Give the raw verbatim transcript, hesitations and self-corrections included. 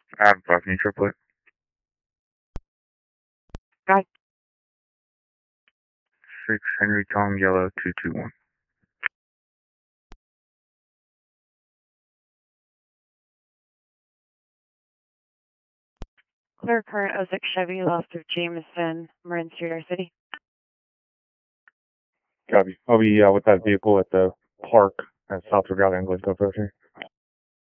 I'm Boston Triplet. Got Six Henry Tom Yellow two two one. clear current oh six Chevy, left of Jameson, Marin Street, our city. Copy. I'll be uh, with that vehicle at the park at South Regatta English approaching.